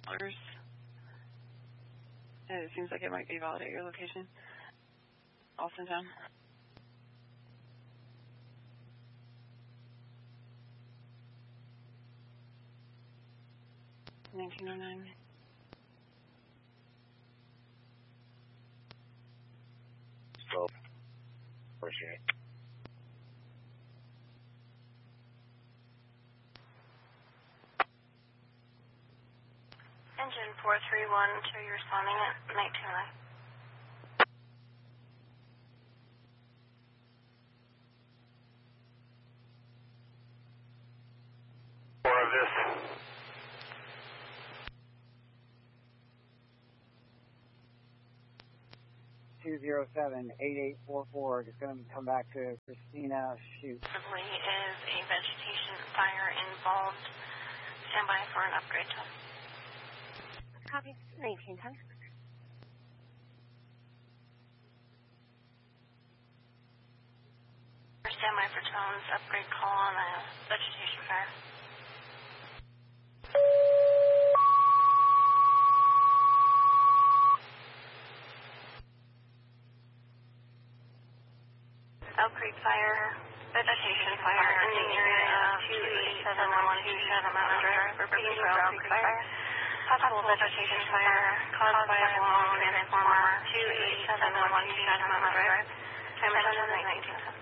It seems like it might be valid at your location. Austintown. 1909. Well, appreciate it. Engine 431 to your responding at 929. More of this. (207-8844), just going to come back to Christina Shoot. Possibly is a vegetation fire involved. Stand by for an upgrade tone. Copy. 1910. Stand by for tones. Upgrade call on a vegetation fire. Elk Creek Fire, vegetation fire in the area of 287-127 Mountain Drive. Repeating for Elk Creek Fire. Possible vegetation fire caused by a blown transformer 287-127 Mountain Drive. Time is 1910.